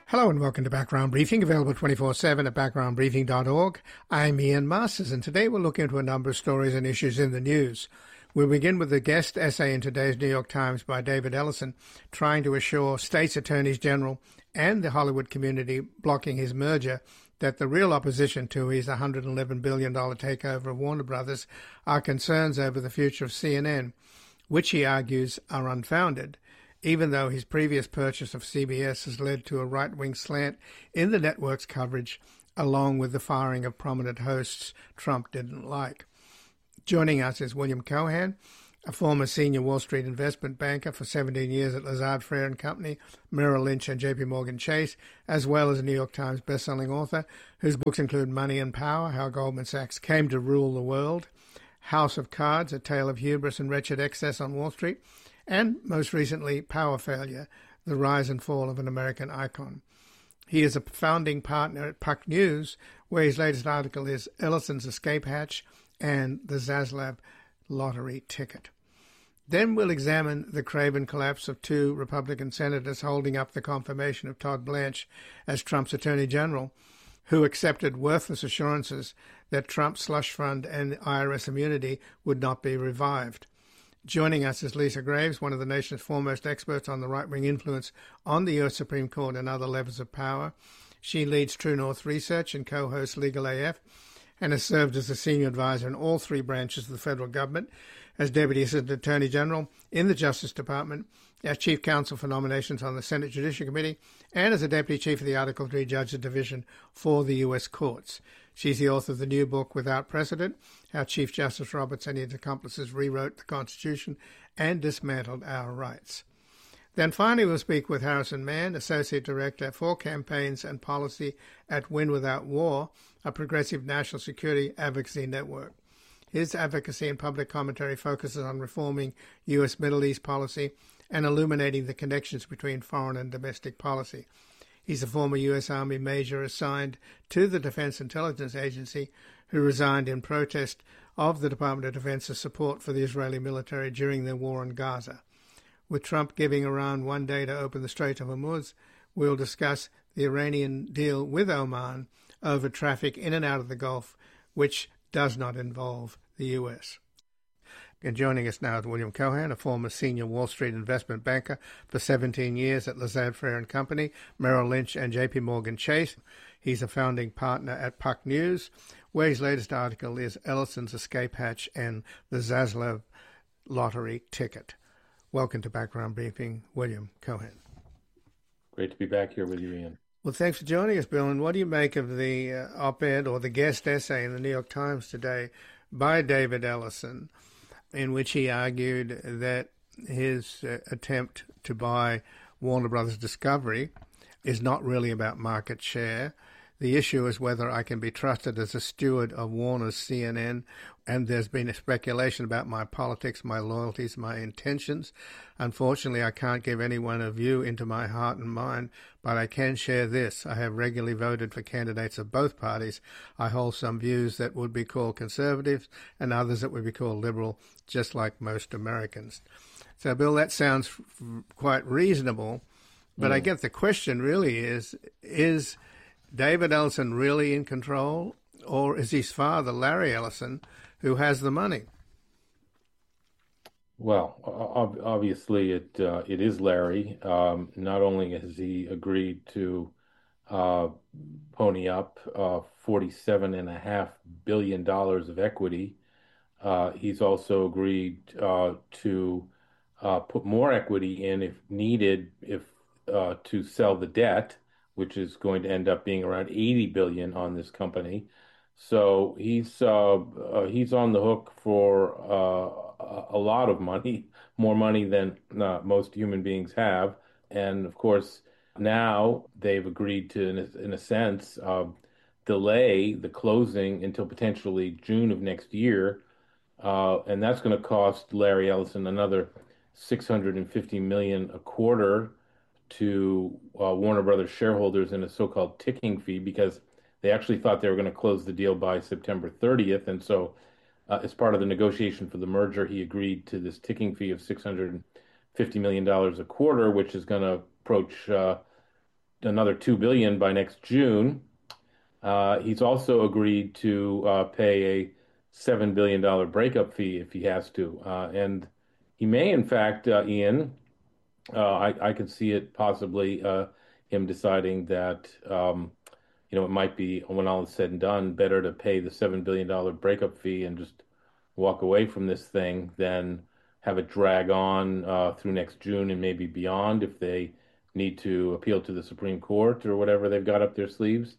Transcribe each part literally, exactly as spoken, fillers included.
Hello and welcome to Background Briefing, available twenty-four seven at background briefing dot org. I'm Ian Masters, and today we'll look into a number of stories and issues in the news. We'll begin with the guest essay in today's New York Times by David Ellison, trying to assure states' attorneys general and the Hollywood community blocking his merger that the real opposition to his one hundred eleven billion dollars takeover of Warner Brothers are concerns over the future of C N N, which he argues are unfounded, even though his previous purchase of C B S has led to a right-wing slant in the network's coverage, along with the firing of prominent hosts Trump didn't like. Joining us is William Cohan, a former senior Wall Street investment banker for seventeen years at Lazard Frères and Company, Merrill Lynch and J P Morgan Chase, as well as a New York Times bestselling author, whose books include Money and Power, How Goldman Sachs Came to Rule the World, House of Cards, A Tale of Hubris and Wretched Excess on Wall Street, and most recently, Power Failure, The Rise and Fall of an American Icon. He is a founding partner at Puck News, where his latest article is Ellison's Escape Hatch and the Zaslav Lottery Ticket. Then we'll examine the craven collapse of two Republican senators holding up the confirmation of Todd Blanche as Trump's Attorney General, who accepted worthless assurances that Trump's slush fund and I R S immunity would not be revived. Joining us is Lisa Graves, one of the nation's foremost experts on the right-wing influence on the U S Supreme Court and other levels of power. She leads True North Research and co-hosts Legal A F, and has served as a senior advisor in all three branches of the federal government, as Deputy Assistant Attorney General in the Justice Department, as Chief Counsel for Nominations on the Senate Judiciary Committee, and as a Deputy Chief of the Article three Judges Division for the U S Courts. She's the author of the new book, Without Precedent, How Chief Justice Roberts and his accomplices rewrote the Constitution and dismantled our rights. Then finally we'll speak with Harrison Mann, Associate Director for Campaigns and Policy at Win Without War, a progressive national security advocacy network. His advocacy and public commentary focuses on reforming U S Middle East policy and illuminating the connections between foreign and domestic policy. He's a former U S Army major assigned to the Defense Intelligence Agency who resigned in protest of the Department of Defense's support for the Israeli military during their war in Gaza. With Trump giving Iran one day to open the Strait of Hormuz, we'll discuss the Iranian deal with Oman over traffic in and out of the Gulf, which does not involve the U S. And joining us now is William Cohan, a former senior Wall Street investment banker for seventeen years at Lazard Frères and Company, Merrill Lynch and J P Morgan Chase. He's a founding partner at Puck News, where his latest article is Ellison's Escape Hatch and the Zaslav Lottery Ticket. Welcome to Background Briefing, William Cohan. Great to be back here with you, Ian. Well, thanks for joining us, Bill. And what do you make of the uh, op-ed or the guest essay in the New York Times today by David Ellison, in which he argued that his uh, attempt to buy Warner Brothers Discovery is not really about market share? The issue is whether I can be trusted as a steward of Warner's C N N, and there's been a speculation about my politics, my loyalties, my intentions. Unfortunately, I can't give anyone a view into my heart and mind, but I can share this. I have regularly voted for candidates of both parties. I hold some views that would be called conservative and others that would be called liberal, just like most Americans. So, Bill, that sounds f- quite reasonable, but mm. I guess the question really is, is David Ellison really in control, or is his father, Larry Ellison, who has the money? Well, ob- obviously it uh, it is Larry. Um, not only has he agreed to uh, pony up uh, forty-seven point five billion dollars of equity, uh, he's also agreed uh, to uh, put more equity in if needed, if uh, to sell the debt, which is going to end up being around eighty billion dollars on this company. So he's uh, uh, he's on the hook for uh, a lot of money, more money than uh, most human beings have. And of course, now they've agreed to, in a, in a sense, uh, delay the closing until potentially June of next year. Uh, and that's going to cost Larry Ellison another six hundred fifty million dollars a quarter to uh, Warner Brothers shareholders in a so-called ticking fee, because they actually thought they were going to close the deal by September thirtieth. And so uh, as part of the negotiation for the merger, he agreed to this ticking fee of six hundred fifty million dollars a quarter, which is going to approach uh, another two billion dollars by next June. Uh, he's also agreed to uh, pay a seven billion dollars breakup fee if he has to. Uh, and he may, in fact, uh, Ian, uh, I, I could see it possibly uh, him deciding that, um, you know, it might be, when all is said and done, better to pay the seven billion dollars breakup fee and just walk away from this thing than have it drag on uh, through next June and maybe beyond if they need to appeal to the Supreme Court or whatever they've got up their sleeves.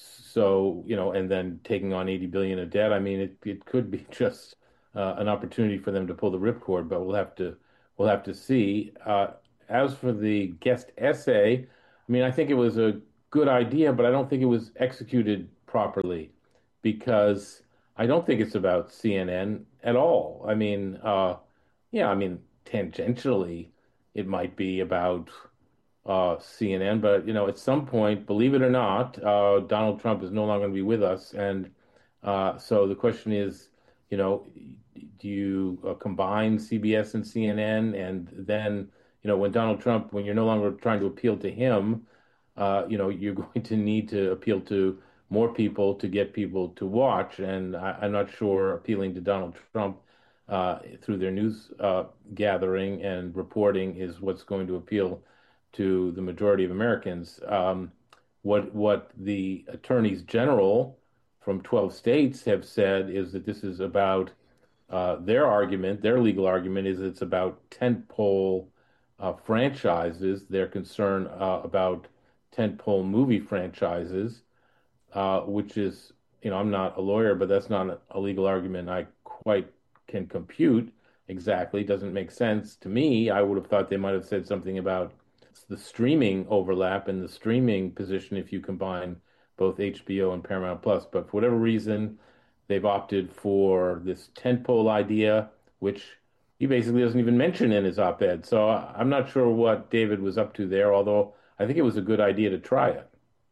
So, you know, and then taking on eighty billion of debt. I mean, it it could be just uh, an opportunity for them to pull the ripcord, but we'll have to we'll have to see. Uh, as for the guest essay, I mean, I think it was a good idea, but I don't think it was executed properly because I don't think it's about C N N at all. I mean, uh, yeah, I mean, tangentially, it might be about uh, C N N, but you know, at some point, believe it or not, uh, Donald Trump is no longer going to be with us, and uh, so the question is, you know, do you uh, combine C B S and C N N, and then, you know, when Donald Trump, when you're no longer trying to appeal to him, uh, you know, you're going to need to appeal to more people to get people to watch, and I, I'm not sure appealing to Donald Trump uh, through their news uh, gathering and reporting is what's going to appeal to the majority of Americans. Um, what what the attorneys general from twelve states have said is that this is about uh, their argument, their legal argument is it's about tentpole uh, franchises. They're concerned uh, about tentpole movie franchises, uh, which is, you know, I'm not a lawyer, but that's not a legal argument I quite can compute exactly. Doesn't make sense to me. I would have thought they might have said something about the streaming overlap and the streaming position if you combine both H B O and Paramount Plus. But for whatever reason, they've opted for this tentpole idea, which he basically doesn't even mention in his op-ed. So I'm not sure what David was up to there, although I think it was a good idea to try it.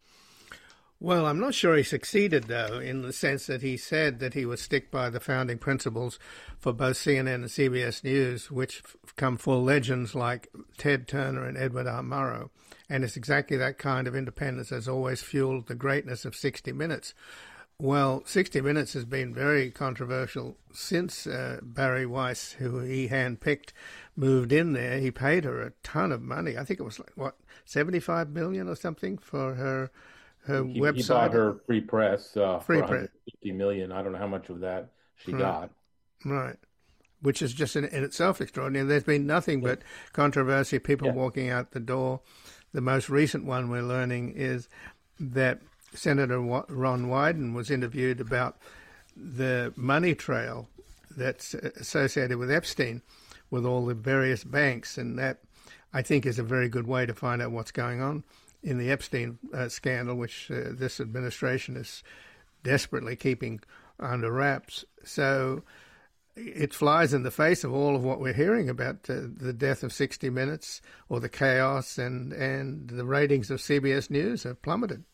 Well, I'm not sure he succeeded, though, in the sense that he said that he would stick by the founding principles for both C N N and C B S News, which come full legends like Ted Turner and Edward R. Murrow. And it's exactly that kind of independence that's always fueled the greatness of sixty minutes. Well, sixty minutes has been very controversial since uh, Barry Weiss, who he handpicked, moved in there. He paid her a ton of money. I think it was like, what, seventy-five million dollars or something for her her He, website. he bought her free press uh, free for press. one hundred fifty million dollars. I don't know how much of that she Right. got. Right. Which is just in, in itself extraordinary. There's been nothing but controversy, people Yeah. walking out the door. The most recent one we're learning is that Senator Ron Wyden was interviewed about the money trail that's associated with Epstein, with all the various banks, and that, I think, is a very good way to find out what's going on in the Epstein uh, scandal, which uh, this administration is desperately keeping under wraps. So it flies in the face of all of what we're hearing about uh, the death of sixty minutes, or the chaos, and, and the ratings of C B S News have plummeted.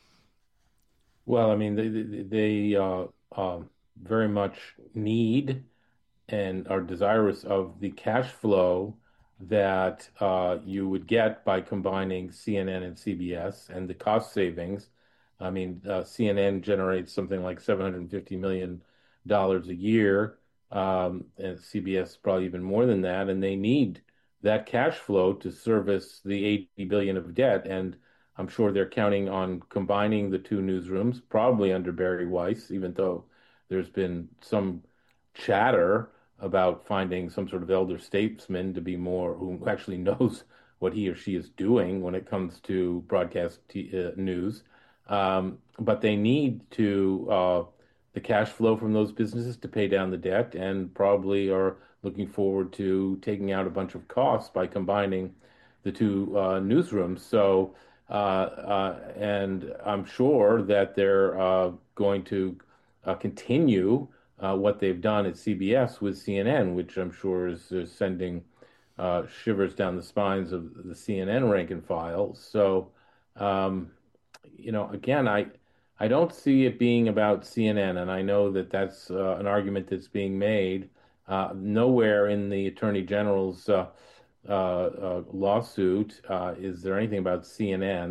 Well, I mean, they they, they uh, uh, very much need and are desirous of the cash flow that uh, you would get by combining C N N and C B S and the cost savings. I mean, uh, C N N generates something like seven hundred fifty million dollars a year, um, and C B S probably even more than that, and they need that cash flow to service the eighty billion dollars of debt. And I'm sure they're counting on combining the two newsrooms, probably under Barry Weiss, even though there's been some chatter about finding some sort of elder statesman to be more who actually knows what he or she is doing when it comes to broadcast t uh, news. Um, but they need to uh, the cash flow from those businesses to pay down the debt, and probably are looking forward to taking out a bunch of costs by combining the two uh, newsrooms. So, uh, uh, and I'm sure that they're uh, going to uh, continue uh, what they've done at C B S with C N N, which I'm sure is, is sending uh, shivers down the spines of the C N N rank and file. So, um, you know, again, I I don't see it being about C N N, and I know that that's uh, an argument that's being made. Uh, nowhere in the Attorney General's uh, uh, uh, lawsuit uh, is there anything about C N N.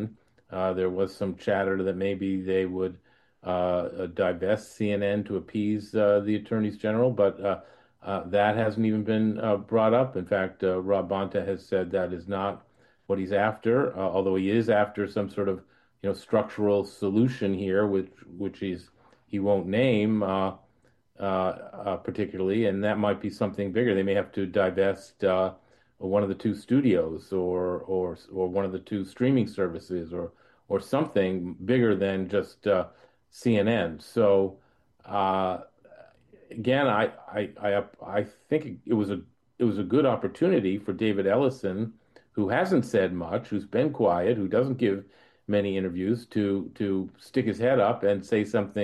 Uh, there was some chatter that maybe they would uh, divest C N N to appease uh, the attorneys general, but uh, uh, that hasn't even been uh, brought up. In fact, uh, Rob Bonta has said that is not what he's after, uh, although he is after some sort of you know structural solution here, which which he's he won't name uh, uh, uh, particularly, and that might be something bigger. They may have to divest uh, one of the two studios, or or or one of the two streaming services, or or something bigger than just uh, C N N. So uh, again, I, I I I think it was a it was a good opportunity for David Ellison, who hasn't said much, who's been quiet, who doesn't give many interviews, to to stick his head up and say something